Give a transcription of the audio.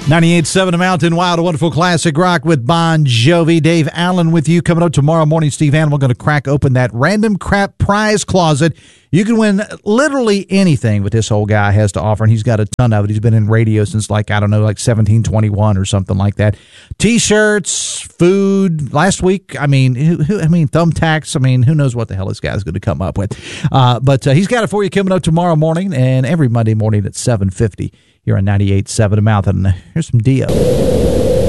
98.7 Mountain Wild, a wonderful classic rock with Bon Jovi. Dave Allen with you. Coming up tomorrow morning, Steve Animal going to crack open that random crap prize closet. You can win literally anything what this whole guy has to offer, and he's got a ton of it. He's been in radio since like 1721 or something like that. T-shirts, food. Last week, thumbtacks. Who knows what the hell this guy's going to come up with. But he's got it for you coming up tomorrow morning and every Monday morning at 7:50 here on 98.7 Mountain. Here's some Dio.